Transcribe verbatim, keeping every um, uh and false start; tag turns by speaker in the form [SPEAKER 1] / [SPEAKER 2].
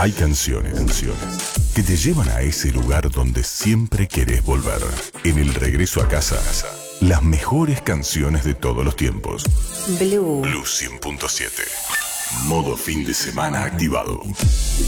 [SPEAKER 1] Hay canciones, canciones que te llevan a ese lugar donde siempre querés volver. En el regreso a casa, las mejores canciones de todos los tiempos.
[SPEAKER 2] Blue.
[SPEAKER 1] Blue cien punto siete. Modo fin de semana activado.